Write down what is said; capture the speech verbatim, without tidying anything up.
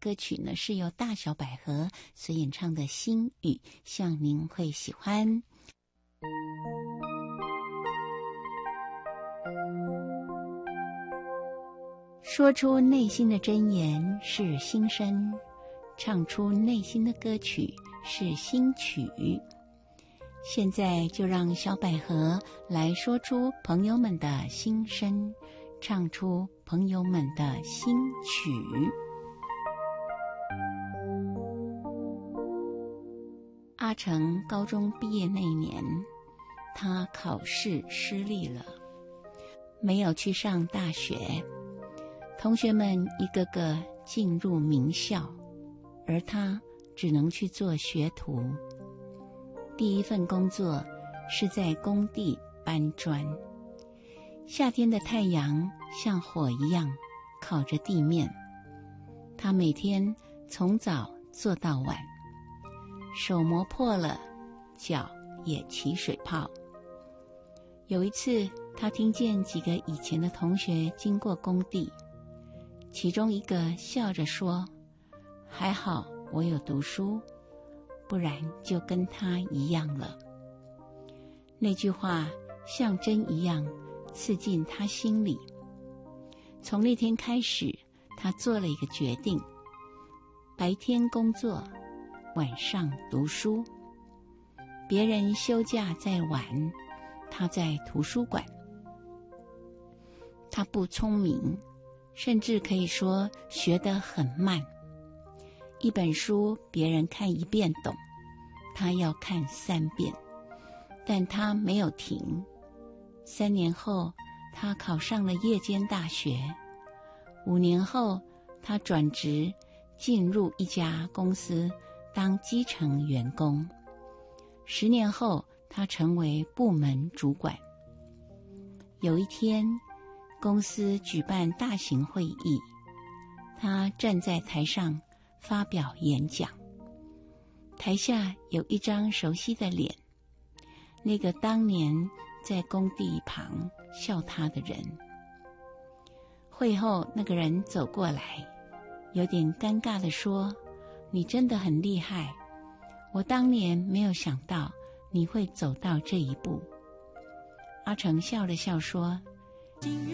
歌曲呢是由大小百合所演唱的《心语》，希望您会喜欢。说出内心的真言是心声，唱出内心的歌曲是心曲。现在就让小百合来说出朋友们的心声，唱出朋友们的心曲。阿成高中毕业那一年，他考试失利了，没有去上大学。同学们一个个进入名校，而他只能去做学徒。第一份工作是在工地搬砖，夏天的太阳像火一样烤着地面，他每天从早做到晚，手磨破了，脚也起水泡。有一次，他听见几个以前的同学经过工地，其中一个笑着说：“还好我有读书，不然就跟他一样了。”那句话像针一样刺进他心里。从那天开始，他做了一个决定：白天工作，晚上读书。别人休假在玩，他在图书馆。他不聪明，甚至可以说学得很慢。一本书别人看一遍懂，他要看三遍。但他没有停。三年后，他考上了夜间大学。五年后，他转职进入一家公司当基层员工。十年后，他成为部门主管。有一天，公司举办大型会议，他站在台上发表演讲。台下有一张熟悉的脸，那个当年在工地旁笑他的人。会后，那个人走过来，有点尴尬地说：“你真的很厉害，我当年没有想到你会走到这一步。”阿成笑了笑说：“